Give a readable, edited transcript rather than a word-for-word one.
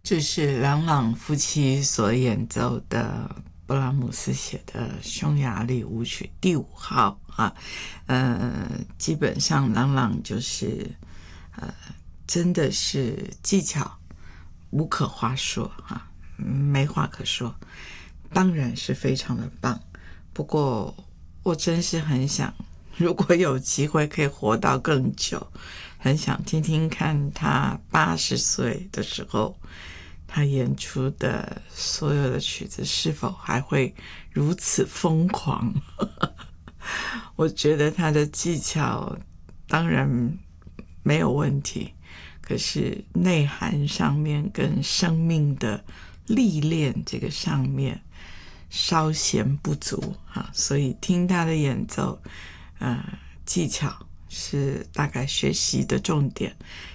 这是朗朗夫妻所演奏的布拉姆斯写的匈牙利舞曲第5号啊。基本上朗朗就是真的是技巧无可话说啊，没话可说，当然是非常的棒。不过我真是很想，如果有机会可以活到更久，很想听听看他80岁的时候他演出的所有的曲子是否还会如此疯狂。我觉得他的技巧当然没有问题，可是内涵上面跟生命的历练这个上面稍显不足啊，所以听他的演奏技巧是大概学习的重点，